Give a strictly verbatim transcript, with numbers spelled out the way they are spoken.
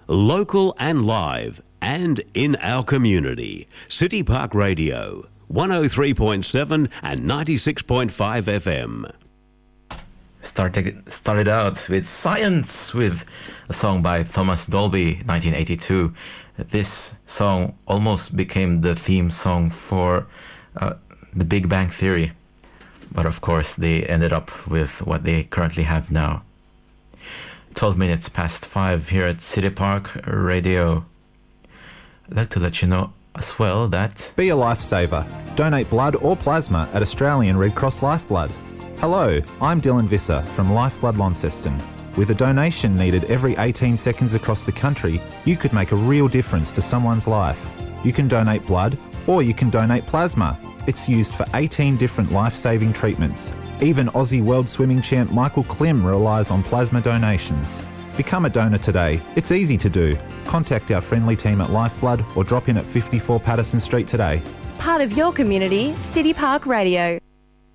Local and live and in our community. City Park Radio, one oh three point seven and ninety-six point five F M. Started, started out with Science with a song by Thomas Dolby, nineteen eighty-two. This song almost became the theme song for uh, The Big Bang Theory. But of course they ended up with what they currently have now. twelve minutes past five here at City Park Radio. I'd like to let you know as well that... Be a lifesaver. Donate blood or plasma at Australian Red Cross Lifeblood. Hello, I'm Dylan Visser from Lifeblood Launceston. With a donation needed every eighteen seconds across the country, you could make a real difference to someone's life. You can donate blood or you can donate plasma. It's used for eighteen different life-saving treatments. Even Aussie World Swimming champ Michael Klim relies on plasma donations. Become a donor today. It's easy to do. Contact our friendly team at Lifeblood or drop in at fifty-four Patterson Street today. Part of your community, City Park Radio.